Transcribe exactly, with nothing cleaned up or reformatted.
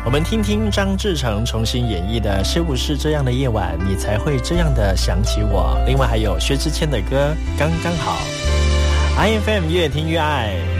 我们听听张志成重新演绎的是不是这样的夜晚你才会这样的想起我，另外还有薛之谦的歌刚刚好。 I F M 越听越爱，